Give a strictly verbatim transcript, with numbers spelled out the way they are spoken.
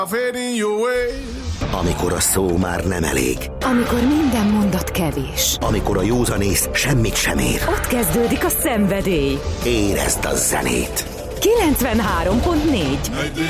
Amikor a szó már nem elég. Amikor minden mondat kevés. Amikor a józanész semmit sem ér. Ott kezdődik a szenvedély. Érezd a zenét! kilencvenhárom pont négy